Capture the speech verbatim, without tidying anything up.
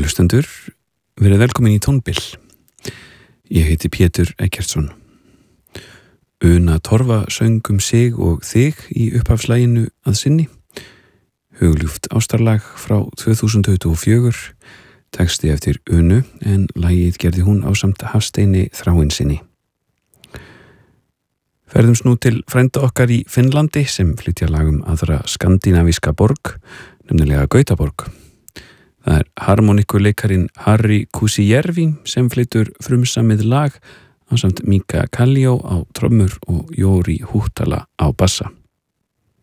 Hlustendur, verið velkomin í Tónbil. Ég heiti Pétur Eggertsson. Una Torfa söng um sig og þig í upphafslæginu að sinni. Hugljúft ástarlag frá tvö þúsund tuttugu og fjögur, texti eftir Unu, en lagið gerði hún ásamt Hafsteini Þráinsinni. Ferðumst nú til frænda okkar í Finnlandi sem flytja lag um aðra skandinavíska borg, nefnilega Gautaborg. Það er harmonikuleikarin Harri Kusijärvi sem flytur frumsamið lag ásamt Mika Kallio á trommur og Jóri Huhtala á bassa.